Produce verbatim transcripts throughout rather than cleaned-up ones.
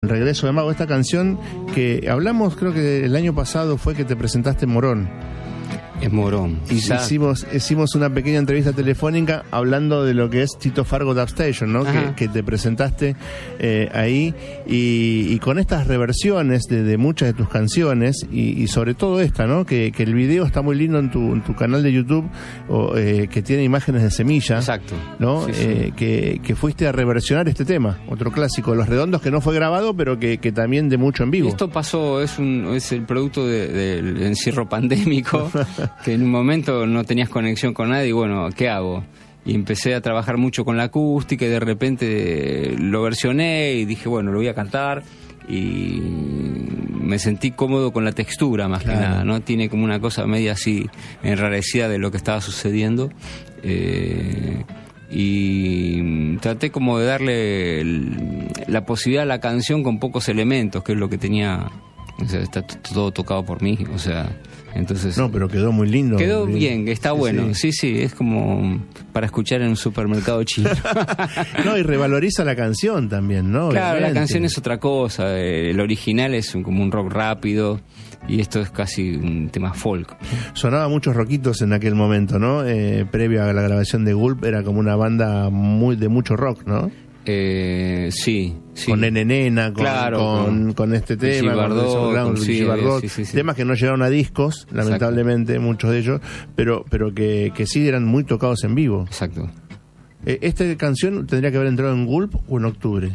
El regreso de Mago, esta canción que hablamos, creo que el año pasado fue que te presentaste en Morón. Es Morón. Y hicimos, hicimos una pequeña entrevista telefónica hablando de lo que es Tito Fargo Dub Station, ¿no? Que, que te presentaste eh, ahí y, y con estas reversiones de, de muchas de tus canciones y, y sobre todo esta, ¿no? Que, que el video está muy lindo en tu, en tu canal de YouTube, o, eh, que tiene imágenes de Semilla. Exacto. ¿No? Sí, sí. Eh, que, que fuiste a reversionar este tema, otro clásico de Los Redondos que no fue grabado, pero que, que también de mucho en vivo. Esto pasó, es, un, es el producto de, del encierro pandémico. Que en un momento no tenías conexión con nadie y bueno, ¿qué hago? Y empecé a trabajar mucho con la acústica y de repente lo versioné y dije, bueno, lo voy a cantar y me sentí cómodo con la textura más claro. que nada, ¿no? Tiene como una cosa media así enrarecida de lo que estaba sucediendo eh, y traté como de darle el, la posibilidad a la canción con pocos elementos, que es lo que tenía, o sea, está todo tocado por mí, o sea... Entonces, no, pero quedó muy lindo. Quedó bien, está sí, bueno. Sí. sí, sí, es como para escuchar en un supermercado chino. No, y revaloriza la canción también, ¿no? Claro, Obviamente. La canción es otra cosa. El original es un, como un rock rápido y esto es casi un tema folk. Sonaba muchos rockitos en aquel momento, ¿no? Eh, previo a la grabación de Gulp era como una banda muy de mucho rock, ¿no? Eh, sí, sí. Con Nene Nena, con, claro, con, con, con este tema, Bardot, con, con sí, Bardot, sí, sí, sí. temas que no llegaron a discos, lamentablemente, exacto. Muchos de ellos, pero pero que, que sí eran muy tocados en vivo. Exacto. Eh, ¿Esta canción tendría que haber entrado en Gulp o en octubre?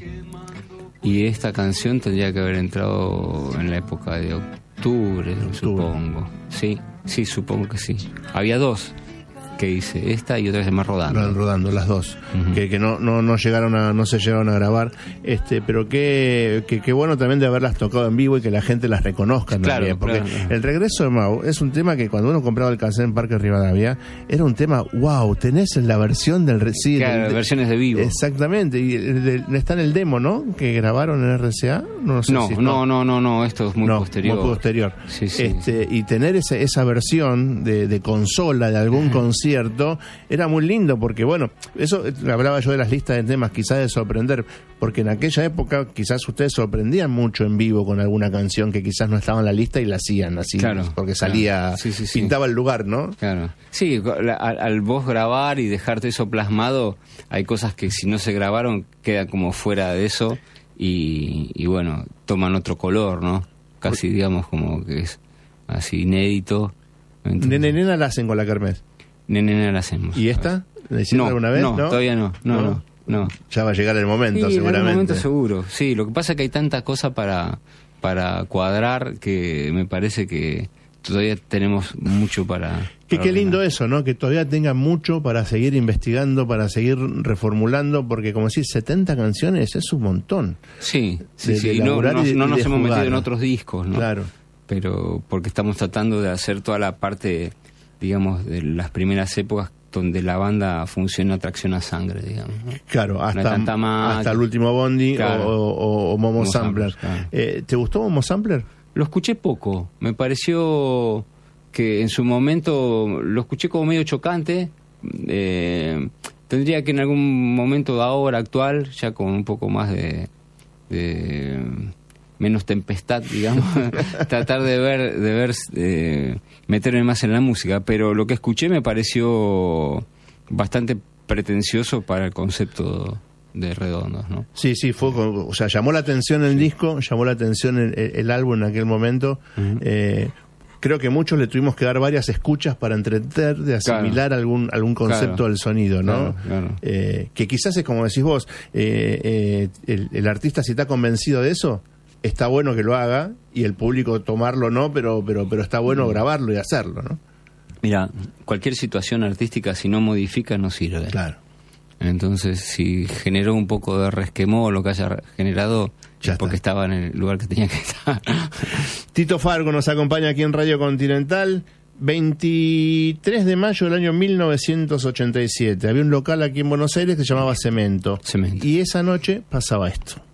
Y esta canción tendría que haber entrado en la época de octubre, octubre. supongo. Sí, sí, supongo que sí. Había dos que hice, esta y otra se llama Rodando. Rodando, las dos, uh-huh. que, que no, no, no llegaron a, no se llegaron a grabar, este, pero qué que, que bueno también de haberlas tocado en vivo y que la gente las reconozca claro, también, porque claro. El regreso de Mau es un tema que cuando uno compraba el cassette en Parque Rivadavia, era un tema, wow, tenés la versión del sí, claro, del, versiones de vivo. Exactamente, y de, de, está en el demo, ¿no? Que grabaron en R C A, no sé no, si no, no, no, no, esto es muy no, posterior. Muy posterior. Sí, sí, este, sí. Y tener esa, esa versión de, de consola de algún concierto era muy lindo, porque bueno, eso hablaba yo de las listas de temas, quizás de sorprender, porque en aquella época quizás ustedes sorprendían mucho en vivo con alguna canción que quizás no estaba en la lista y la hacían así, claro, porque salía, claro. sí, sí, sí. pintaba el lugar, ¿no? Claro. Sí, al, al vos grabar y dejarte eso plasmado, hay cosas que si no se grabaron quedan como fuera de eso y, y bueno, toman otro color, ¿no? Casi digamos como que es así inédito. Nene Nena la hacen con la kermés. Nene Nena la hacemos. ¿Y esta? ¿La hicieron no, alguna vez? No, no, todavía no, no, no, no, no. Ya va a llegar el momento, sí, seguramente. En el momento seguro, sí. Lo que pasa es que hay tanta cosa para, para cuadrar que me parece que todavía tenemos mucho para... Que para qué lindo ordenar. eso, ¿no? Que todavía tenga mucho para seguir investigando, para seguir reformulando, porque como decís, setenta canciones es un montón. Sí, sí, de, sí. De no, no, y, no y nos hemos jugar, metido en ¿no? otros discos, ¿no? Claro. Pero porque estamos tratando de hacer toda la parte, digamos, de las primeras épocas donde la banda funciona a tracción a sangre, digamos, ¿no? Claro, hasta, más, hasta el último Bondi, claro. o, o, o Momo, Momo Sampler. Sampler, claro. eh, ¿Te gustó Momo Sampler? Lo escuché poco. Me pareció que en su momento lo escuché como medio chocante. Eh, tendría que en algún momento de ahora actual, ya con un poco más de... de menos tempestad, digamos, tratar de ver, de ver, eh, meterme más en la música, pero lo que escuché me pareció bastante pretencioso para el concepto de Redondos, ¿no? Sí, sí, fue, o sea, llamó la atención el sí. disco, llamó la atención el, el, el álbum en aquel momento. Uh-huh. eh, creo que muchos le tuvimos que dar varias escuchas para entreter, de asimilar claro. algún algún concepto claro. del sonido, ¿no? Claro, claro. Eh, que quizás es como decís vos, eh, eh, el, el artista si está convencido de eso, está bueno que lo haga y el público tomarlo no, pero pero pero está bueno grabarlo y hacerlo, ¿no? Mira, cualquier situación artística si no modifica no sirve. Claro. Entonces, si generó un poco de resquemor lo que haya generado, ya es porque estaba en el lugar que tenía que estar. Tito Fargo nos acompaña aquí en Radio Continental. veintitrés de mayo del año mil novecientos ochenta y siete. Había un local aquí en Buenos Aires que se llamaba Cemento. Cemento. Y esa noche pasaba esto.